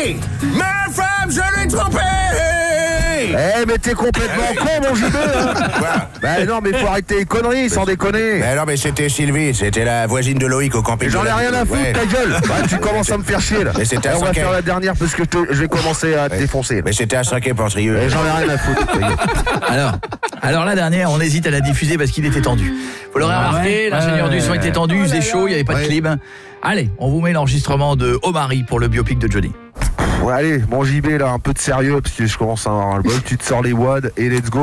trompé. Ma femme, je l'ai trompée. Eh, mais t'es complètement con, mon JB, hein. Quoi? Bah non, mais faut arrêter les conneries, sans déconner. Mais non, mais c'était Sylvie, c'était la voisine de Loïc au camping. J'en ai rien à foutre, Ouais. ta gueule. Bah, tu commences à me faire chier, là. Mais c'était à on va 5 faire la dernière parce que je vais commencer à te défoncer. Mais c'était à 5 Pentrieux. Et j'en ai rien à foutre, ta gueule. Alors la dernière, on hésite à la diffuser parce qu'il était tendu. Vous l'aurez remarqué, l'ingénieur du son était tendu, il faisait chaud, il n'y avait pas de clim. Allez, on vous met l'enregistrement de Omari pour le biopic de Johnny. Ouais, allez, mon JB, là, un peu de sérieux, parce que je commence à avoir le bol. Tu te sors les wads et let's go.